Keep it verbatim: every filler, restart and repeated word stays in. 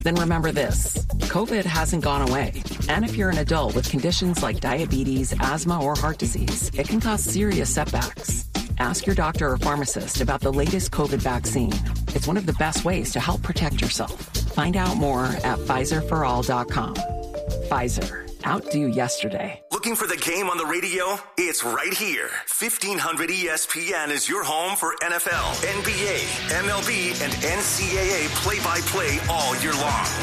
Then remember this, COVID hasn't gone away. And if you're an adult with conditions like diabetes, asthma, or heart disease, it can cause serious setbacks. Ask your doctor or pharmacist about the latest COVID vaccine. It's one of the best ways to help protect yourself. Find out more at Pfizer for all dot com. Pfizer. Outdo yesterday. Looking for the game on the radio? It's right here. fifteen hundred E S P N is your home for N F L, N B A, M L B, and N C double A play-by-play all year long.